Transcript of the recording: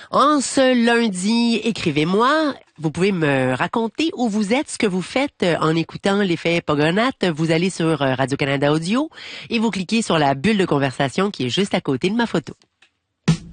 En ce lundi, écrivez-moi. Vous pouvez me raconter où vous êtes, ce que vous faites en écoutant l'effet Pogonat. Vous allez sur Radio-Canada Audio et vous cliquez sur la bulle de conversation qui est juste à côté de ma photo.